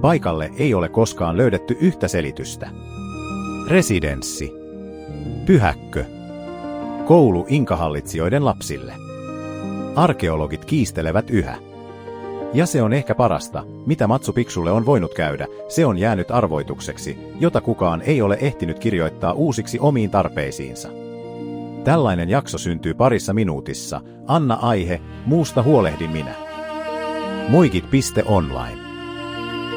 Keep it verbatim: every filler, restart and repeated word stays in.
Paikalle ei ole koskaan löydetty yhtä selitystä. Residenssi. Pyhäkkö. Koulu inkahallitsijoiden lapsille. Arkeologit kiistelevät yhä. Ja se on ehkä parasta, mitä Machu Picchulle on voinut käydä, se on jäänyt arvoitukseksi, jota kukaan ei ole ehtinyt kirjoittaa uusiksi omiin tarpeisiinsa. Tällainen jakso syntyy parissa minuutissa. Anna aihe, muusta huolehdin minä. Moikit piste online